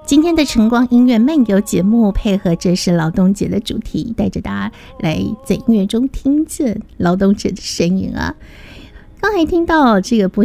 今天的晨光音乐漫游节目配合这是劳动节的主题，带着大家来在音乐中听见劳动者的身影啊。刚才听到这个